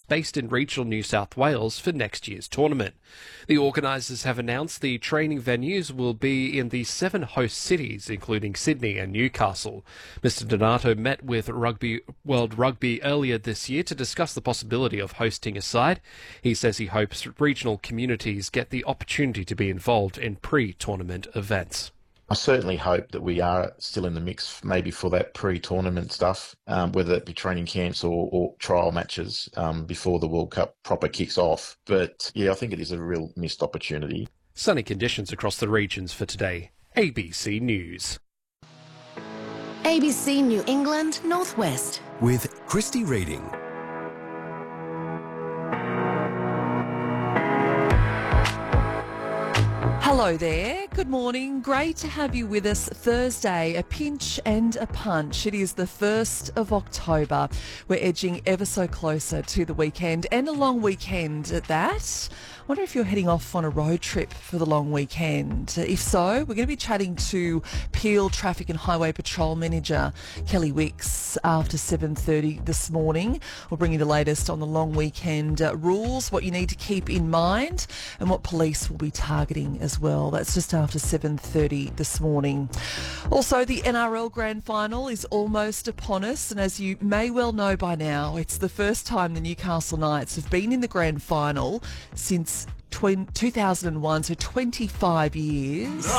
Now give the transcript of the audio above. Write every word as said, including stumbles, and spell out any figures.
based in regional New South Wales for next year's tournament. The organisers have announced the training venues will be in the seven host cities, including Sydney and Newcastle. Mister Donato met with Rugby World Rugby earlier this year to discuss the possibility of hosting a side. He says he hopes regional communities get the opportunity to be involved in pre-tournament events. I certainly hope that we are still in the mix maybe for that pre-tournament stuff, um, whether it be training camps or, or trial matches um, before the World Cup proper kicks off. But yeah, I think it is a real missed opportunity. Sunny conditions across the regions for today. A B C News. A B C New England Northwest. With Christy Reading. Hello there. Good morning. Great to have you with us. Thursday, a pinch and a punch. It is the first of October. We're edging ever so closer to the weekend, and a long weekend at that. I wonder if you're heading off on a road trip for the long weekend. If so, we're going to be chatting to Peel Traffic and Highway Patrol Manager Kelly Wicks after seven thirty this morning. We'll bring you the latest on the long weekend uh, rules, what you need to keep in mind, and what police will be targeting as well. That's just after seven thirty this morning. Also, the N R L Grand Final is almost upon us, and as you may well know by now, it's the first time the Newcastle Knights have been in the Grand Final since two thousand one, so twenty-five years.